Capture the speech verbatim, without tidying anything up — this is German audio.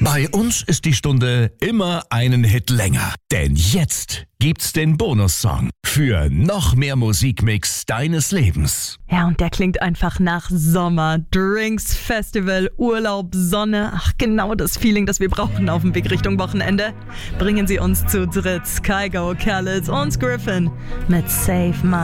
Bei uns ist die Stunde immer einen Hit länger. Denn jetzt gibt's den Bonussong für noch mehr Musikmix deines Lebens. Ja, und der klingt einfach nach Sommer, Drinks, Festival, Urlaub, Sonne. Ach, genau das Feeling, das wir brauchen auf dem Weg Richtung Wochenende. Bringen Sie uns zu dritt Kygo, Khaled und Griffin mit Save My